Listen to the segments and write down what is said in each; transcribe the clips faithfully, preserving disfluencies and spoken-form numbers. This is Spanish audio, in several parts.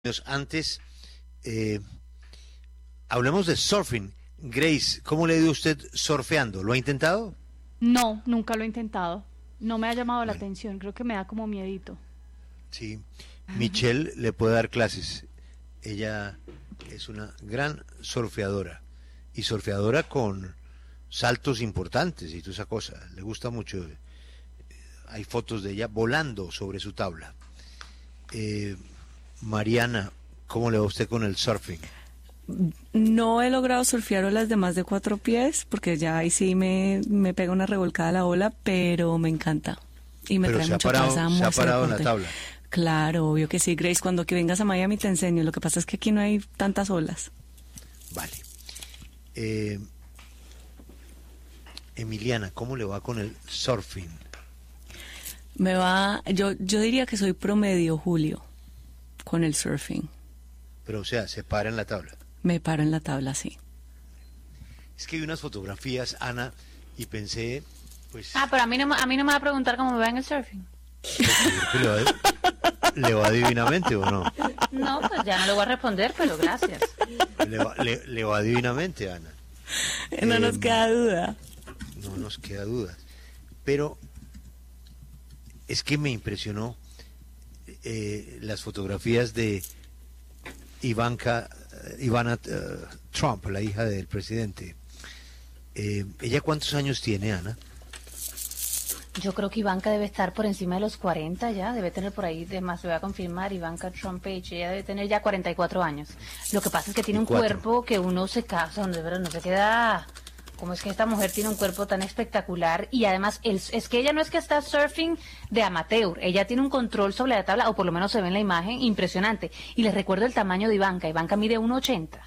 Antes, eh, hablemos de surfing. Grace, ¿cómo le ha ido a usted surfeando? ¿Lo ha intentado? No, nunca lo he intentado. No me ha llamado la Bueno. atención, creo que me da como miedito. Sí. Michelle le puede dar clases. Ella es una gran surfeadora. Y surfeadora con saltos importantes y toda esa cosa. Le gusta mucho. Hay fotos de ella volando sobre su tabla. Eh, Mariana, ¿cómo le va a usted con el surfing? No he logrado surfear olas de más de cuatro pies, porque ya ahí sí me, me pega una revolcada la ola, pero me encanta. Y me Pero trae se ha mucha parado, paz, amo se ha ese parado en la deporte. tabla. Claro, obvio que sí, Grace. Cuando que vengas a Miami te enseño. Lo que pasa es que aquí no hay tantas olas. Vale. Eh, Emiliana, ¿cómo le va con el surfing? Me va, yo, yo diría que soy promedio, Julio, con el surfing. Pero, o sea, se para en la tabla. Me paro en la tabla, sí. Es que vi unas fotografías, Ana, y pensé, pues... Ah, pero a mí no, me- a mí no me va a preguntar cómo me va en el surfing. ¿le va, le va divinamente o no? No, pues ya no le voy a responder, pero gracias. Le va, le, le va divinamente, Ana. No nos Em, queda duda. No nos queda duda. Pero es que me impresionó eh, las fotografías de Ivanka, eh, Ivana eh, Trump, la hija del presidente. Eh, ¿Ella cuántos años tiene, Ana? Yo creo que Ivanka debe estar por encima de los cuarenta ya, debe tener por ahí, de más, lo voy a confirmar, Ivanka Trump Page, ella debe tener ya cuarenta y cuatro años. Lo que pasa es que tiene un cuarenta y cuatro. cuerpo que uno se casa, donde pero no se queda... ¿Cómo es que esta mujer tiene un cuerpo tan espectacular? Y además, el- es que ella no es que está surfing de amateur, ella tiene un control sobre la tabla, o por lo menos se ve en la imagen, impresionante. Y les recuerdo el tamaño de Ivanka, Ivanka mide uno ochenta.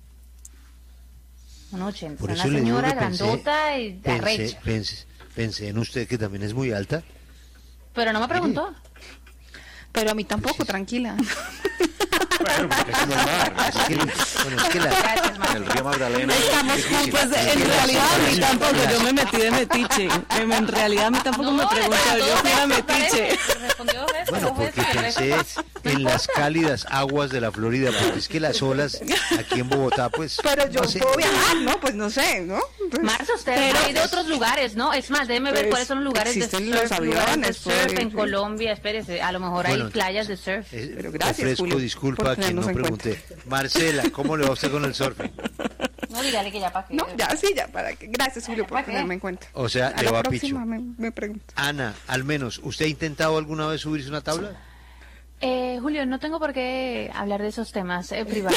uno ochenta, Por una eso le digo señora que pensé, grandota y pensé, arrecha. pensé, pensé en usted que también es muy alta. Pero no me preguntó. Pero a mí tampoco, tranquila. Bueno, es normal. Es que, bueno, es que la, Gracias, En María. el río Magdalena. Estamos es difícil. pues en realidad a mí tampoco, yo me metí de metiche. En, en realidad a mí tampoco me No, preguntó, le yo fui a preguntó dos veces, metiche. parece. Respondió dos veces, bueno, dos porque veces, pensé tres veces. No en las importa. cálidas aguas de la Florida, porque es que las olas aquí en Bogotá, pues... Pero yo no sé. puedo viajar, ¿no? Pues no sé, ¿no? Pues, Marta, usted Pero- ha ido a otros lugares, ¿no? Es más, déjeme ver Pues, cuáles son los lugares de existen surf, los lugares de aviones, surf puede en ir. Colombia. Espérese, a lo mejor Bueno, hay playas de surf. Eh, Pero gracias, ofrezco Julio, disculpa por a quien no tenernos en pregunté. Marcela, ¿cómo le va a usted con el surfing? No, dígale que ya para qué. No, ya sí, ya para que. Gracias, Julio, por ¿para qué? tenerme en cuenta. O sea, A le va la a picho. próxima me, me pregunto. Ana, al menos, ¿usted ha intentado alguna vez subirse a una tabla? Eh, Julio, no tengo por qué hablar de esos temas eh, privados.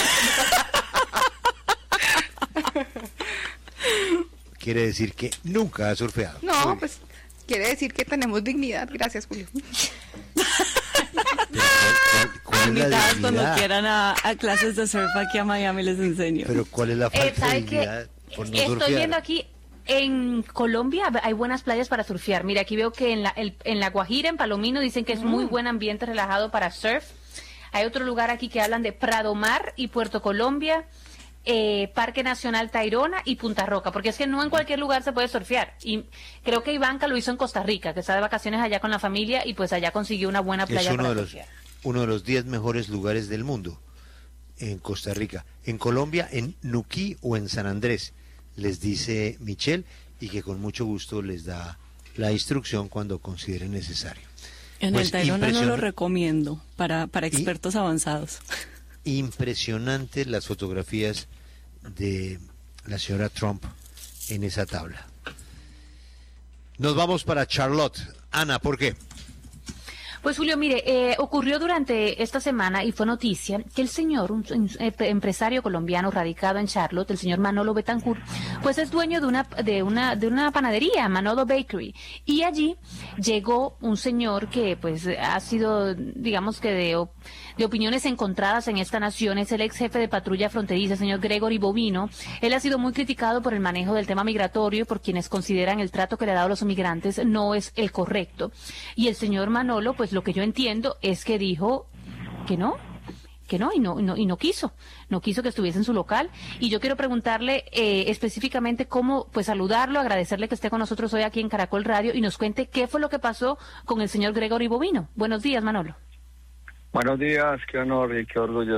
Quiere decir que nunca ha surfeado. Muy No, bien. pues quiere decir que tenemos dignidad. Gracias, Julio. Pero, ¿cuál- cuál es la Invitadas cuando dignidad? quieran a, a clases de surf aquí a Miami les enseño. Pero ¿cuál es la falta Eh, de ¿sabe qué? dignidad por no Estoy surfear? viendo aquí, en Colombia hay buenas playas para surfear. Mira, aquí veo que en la, el- en la Guajira, en Palomino, dicen que es muy buen ambiente relajado para surf. Hay otro lugar aquí que hablan de Prado Mar y Puerto Colombia, eh, Parque Nacional Tayrona y Punta Roca, porque es que no en cualquier lugar se puede surfear. Y creo que Ivanka lo hizo en Costa Rica, que está de vacaciones allá con la familia y pues allá consiguió una buena playa Es uno para de los surfear. uno de los diez mejores lugares del mundo en Costa Rica. En Colombia, en Nuquí o en San Andrés, les dice Michelle, y que con mucho gusto les da la instrucción cuando considere necesario. En Pues el Tayrona no lo impresiona- recomiendo para, para expertos avanzados. Impresionantes las fotografías de la señora Trump en esa tabla. Nos vamos para Charlotte. Ana, ¿por qué? Pues Julio, mire, eh, ocurrió durante esta semana y fue noticia que el señor, un, un, eh, empresario colombiano radicado en Charlotte, el señor Manolo Betancourt, pues es dueño de una de una de una panadería, Manolo Bakery, y allí llegó un señor que pues ha sido, digamos que de, op- de opiniones encontradas en esta nación, es el ex jefe de patrulla fronteriza, el señor Gregory Bovino. Él ha sido muy criticado por el manejo del tema migratorio y por quienes consideran el trato que le ha dado a los migrantes no es el correcto. Y el señor Manolo, pues lo que yo entiendo es que dijo que no, que no y no, y no, y no quiso, no quiso que estuviese en su local. Y yo quiero preguntarle eh, específicamente cómo, pues saludarlo, agradecerle que esté con nosotros hoy aquí en Caracol Radio y nos cuente qué fue lo que pasó con el señor Gregory Bovino. Buenos días, Manolo. Buenos días, qué honor y qué orgullo